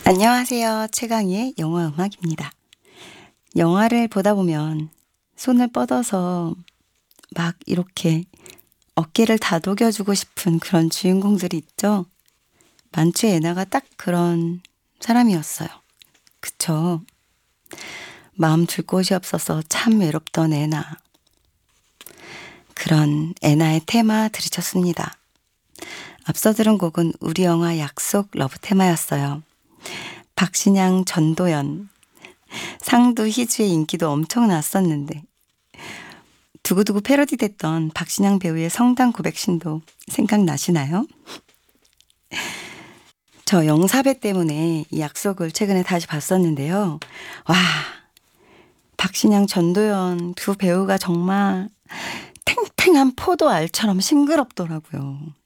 안녕하세요. 최강희의 영화 음악입니다. 영화를 보다 보면 손을 뻗어서 막 이렇게 어깨를 다독여주고 싶은 그런 주인공들이 있죠. 만추의 애나가 딱 그런 사람이었어요. 그쵸? 마음 둘 곳이 없어서 참 외롭던 애나. 그런 애나의 테마 들으셨습니다. 앞서 들은 곡은 우리 영화 약속 러브 테마였어요. 박신양, 전도연, 상두, 희주의 인기도 엄청 났었는데 두고두고 패러디 됐던 박신양 배우의 성당 고백신도 생각나시나요? 저 영사배 때문에 이 약속을 최근에 다시 봤었는데요. 와, 박신양, 전도연 두 배우가 정말 탱탱한 포도 알처럼 싱그럽더라고요.